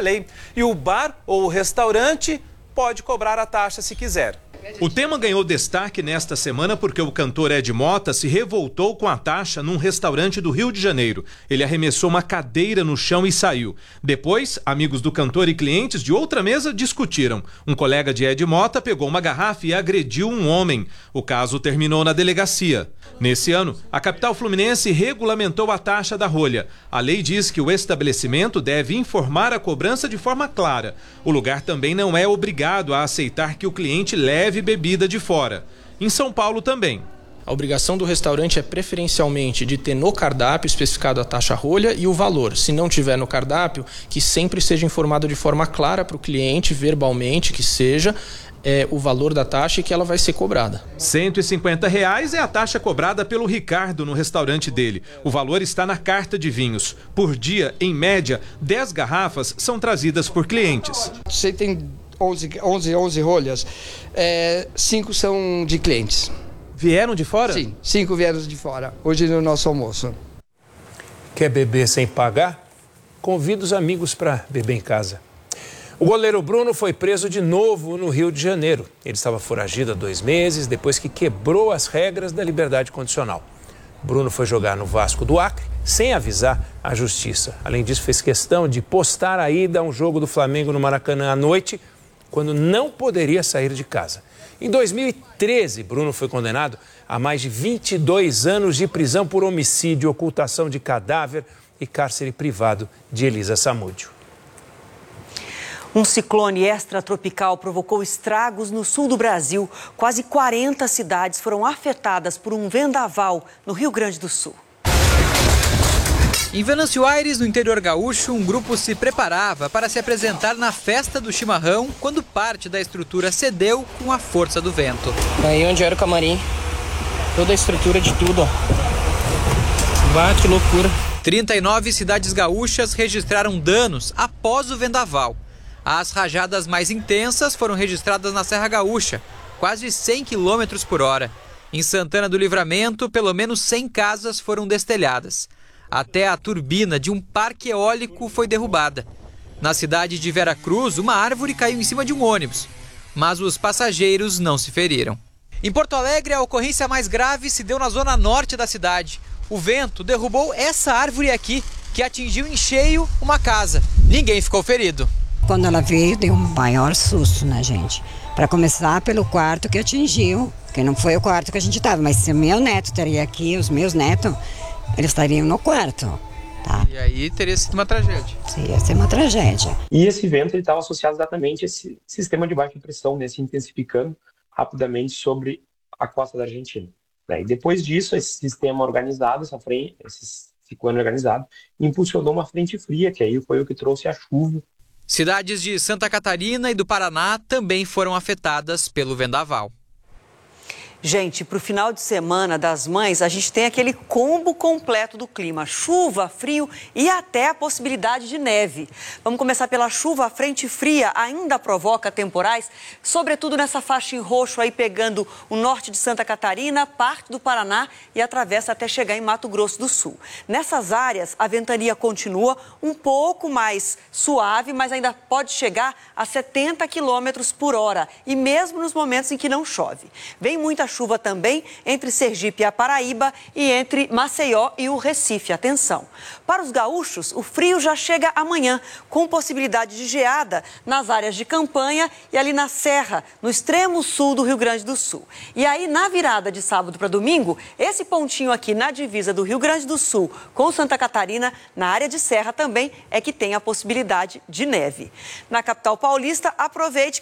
lei. E o bar ou o restaurante pode cobrar a taxa se quiser. O tema ganhou destaque nesta semana porque o cantor Ed Mota se revoltou com a taxa num restaurante do Rio de Janeiro. Ele arremessou uma cadeira no chão e saiu. Depois, amigos do cantor e clientes de outra mesa discutiram. Um colega de Ed Mota pegou uma garrafa e agrediu um homem. O caso terminou na delegacia. Nesse ano, a capital fluminense regulamentou a taxa da rolha. A lei diz que o estabelecimento deve informar a cobrança de forma clara. O lugar também não é obrigado a aceitar que o cliente leve bebida de fora. Em São Paulo também. A obrigação do restaurante é preferencialmente de ter no cardápio especificado a taxa rolha e o valor. Se não tiver no cardápio, que sempre seja informado de forma clara para o cliente, verbalmente, que seja o valor da taxa e que ela vai ser cobrada. R$ 150 é a taxa cobrada pelo Ricardo no restaurante dele. O valor está na carta de vinhos. Por dia, em média, 10 garrafas são trazidas por clientes. Você tem 11 rolhas, 5 são de clientes. Vieram de fora? Sim, 5 vieram de fora, hoje no nosso almoço. Quer beber sem pagar? Convida os amigos para beber em casa. O goleiro Bruno foi preso de novo no Rio de Janeiro. Ele estava foragido há 2 meses, depois que quebrou as regras da liberdade condicional. Bruno foi jogar no Vasco do Acre, sem avisar a justiça. Além disso, fez questão de postar a ida a um jogo do Flamengo no Maracanã à noite, quando não poderia sair de casa. Em 2013, Bruno foi condenado a mais de 22 anos de prisão por homicídio, ocultação de cadáver e cárcere privado de Elisa Samúdio. Um ciclone extratropical provocou estragos no sul do Brasil. Quase 40 cidades foram afetadas por um vendaval no Rio Grande do Sul. Em Venâncio Aires, no interior gaúcho, um grupo se preparava para se apresentar na festa do chimarrão quando parte da estrutura cedeu com a força do vento. Aí onde era o camarim, toda a estrutura de tudo, ó. Bate, que loucura. 39 cidades gaúchas registraram danos após o vendaval. As rajadas mais intensas foram registradas na Serra Gaúcha, quase 100 km por hora. Em Santana do Livramento, pelo menos 100 casas foram destelhadas. Até a turbina de um parque eólico foi derrubada. Na cidade de Veracruz, uma árvore caiu em cima de um ônibus, mas os passageiros não se feriram. Em Porto Alegre, a ocorrência mais grave se deu na zona norte da cidade. O vento derrubou essa árvore aqui, que atingiu em cheio uma casa. Ninguém ficou ferido. Quando ela veio, deu um maior susto na gente. Para começar pelo quarto que atingiu, que não foi o quarto que a gente estava, mas se o meu neto estaria aqui, os meus netos, eles estariam no quarto. Tá? E aí teria sido uma tragédia. Ia ser uma tragédia. E esse vento estava associado exatamente a esse sistema de baixa pressão, né, se intensificando rapidamente sobre a costa da Argentina. E depois disso, esse sistema organizado, esse ciclone organizado, impulsionou uma frente fria, que aí foi o que trouxe a chuva. Cidades de Santa Catarina e do Paraná também foram afetadas pelo vendaval. Gente, para o final de semana das mães, a gente tem aquele combo completo do clima. Chuva, frio e até a possibilidade de neve. Vamos começar pela chuva. A frente fria ainda provoca temporais, sobretudo nessa faixa em roxo aí pegando o norte de Santa Catarina, parte do Paraná e atravessa até chegar em Mato Grosso do Sul. Nessas áreas, a ventania continua um pouco mais suave, mas ainda pode chegar a 70 km por hora. E mesmo nos momentos em que não chove. Vem muita chuva também entre Sergipe e a Paraíba e entre Maceió e o Recife. Atenção! Para os gaúchos, o frio já chega amanhã, com possibilidade de geada nas áreas de campanha e ali na Serra, no extremo sul do Rio Grande do Sul. E aí, na virada de sábado para domingo, esse pontinho aqui na divisa do Rio Grande do Sul com Santa Catarina, na área de Serra também, é que tem a possibilidade de neve. Na capital paulista, aproveite